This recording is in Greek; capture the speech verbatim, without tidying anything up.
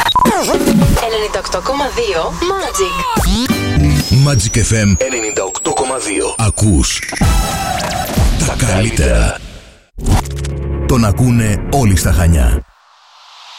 ενενήντα οκτώ κόμμα δύο Magic. Magic εφ εμ ενενήντα οκτώ κόμμα δύο. Ακούς τα καλύτερα. Τον ακούνε όλοι στα Χανιά.